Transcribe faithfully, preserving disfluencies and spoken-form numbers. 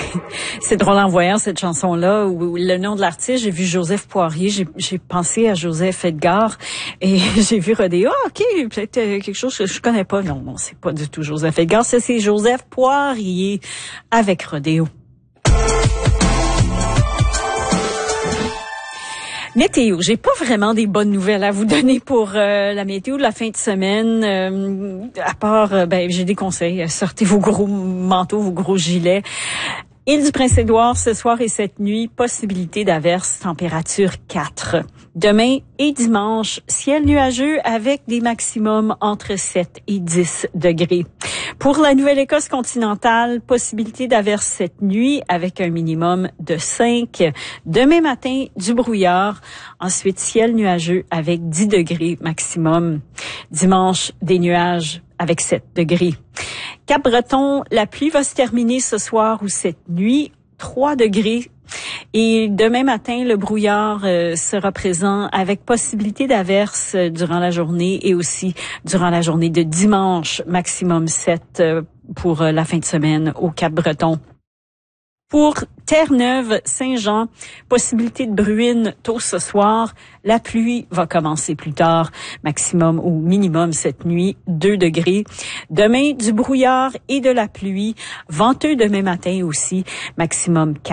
C'est drôle en voyant cette chanson-là, où le nom de l'artiste, j'ai vu Joseph Poirier, j'ai, j'ai pensé à Joseph Edgar, et j'ai vu Rodéo. Ah, ok, peut-être quelque chose que je connais pas. Non, non, c'est pas du tout Joseph Edgar, ça c'est Joseph Poirier avec Rodéo. Météo, j'ai pas vraiment des bonnes nouvelles à vous donner pour euh, la météo de la fin de semaine. Euh, à part, euh, ben j'ai des conseils. Sortez vos gros manteaux, vos gros gilets. Île du Prince-Édouard, ce soir et cette nuit, possibilité d'averses, température quatre. Demain et dimanche, ciel nuageux avec des maximums entre sept et dix degrés. Pour la Nouvelle-Écosse continentale, possibilité d'averses cette nuit avec un minimum de cinq. Demain matin, du brouillard. Ensuite, ciel nuageux avec dix degrés maximum. Dimanche, des nuages avec sept degrés. Cap-Breton, la pluie va se terminer ce soir ou cette nuit, trois degrés. Et demain matin, le brouillard euh, sera présent avec possibilité d'averses euh, durant la journée et aussi durant la journée de dimanche, maximum sept euh, pour euh, la fin de semaine au Cap-Breton. Pour Terre-Neuve, Saint-Jean, possibilité de bruine tôt ce soir. La pluie va commencer plus tard, maximum ou minimum cette nuit, deux degrés. Demain, du brouillard et de la pluie. Venteux demain matin aussi, maximum quatre.